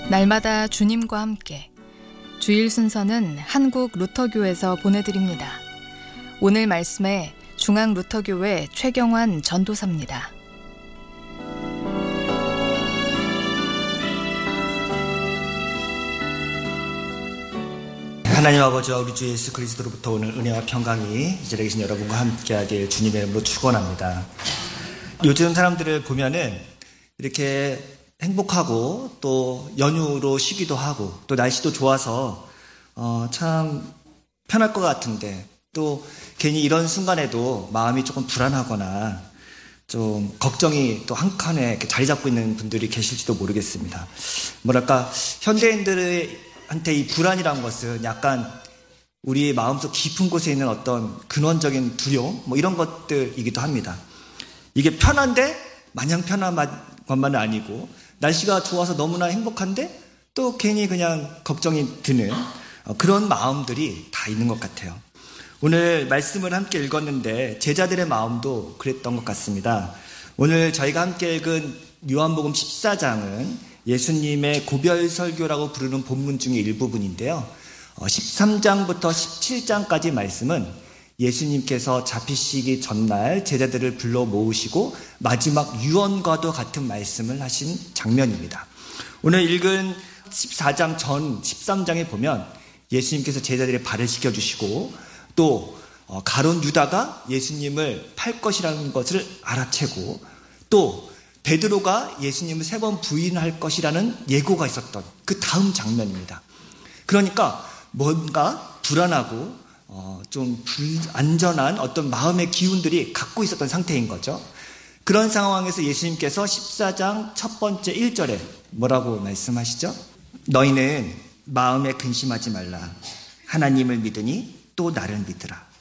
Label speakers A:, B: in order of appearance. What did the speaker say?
A: 날마다 주님과 함께 주일 순서는 한국 루터교에서 보내드립니다. 오늘 말씀에 중앙루터교회 최경환 전도사입니다.
B: 하나님 아버지와 우리 주 예수 그리스도로부터 오는 은혜와 평강이 이제 계신 여러분과 함께하길 주님의 이름으로 축원합니다. 요즘 사람들을 보면은 이렇게 행복하고 또 연휴로 쉬기도 하고 또 날씨도 좋아서 참 편할 것 같은데 또 괜히 이런 순간에도 마음이 조금 불안하거나 좀 걱정이 또 한 칸에 이렇게 자리 잡고 있는 분들이 계실지도 모르겠습니다. 뭐랄까 현대인들한테 이 불안이라는 것은 약간 우리의 마음속 깊은 곳에 있는 어떤 근원적인 두려움 이런 것들이기도 합니다. 이게 편한데 마냥 편한 것만은 아니고 날씨가 좋아서 너무나 행복한데 또 괜히 그냥 걱정이 드는 그런 마음들이 다 있는 것 같아요. 오늘 말씀을 함께 읽었는데 제자들의 마음도 그랬던 것 같습니다. 오늘 저희가 함께 읽은 요한복음 14장은 예수님의 고별설교라고 부르는 본문 중의 일부분인데요. 13장부터 17장까지 말씀은 예수님께서 잡히시기 전날 제자들을 불러 모으시고 마지막 유언과도 같은 말씀을 하신 장면입니다. 오늘 읽은 14장 전 13장에 보면 예수님께서 제자들의 발을 씻겨주시고 또 가룟 유다가 예수님을 팔 것이라는 것을 알아채고 또 베드로가 예수님을 3번 부인할 것이라는 예고가 있었던 그 다음 장면입니다. 그러니까 뭔가 불안하고 좀 불안전한 어떤 마음의 기운들이 갖고 있었던 상태인 거죠. 그런 상황에서 예수님께서 14장 첫 번째 1절에 뭐라고 말씀하시죠? 너희는 마음에 근심하지 말라. 하나님을 믿으니 또 나를 믿으라.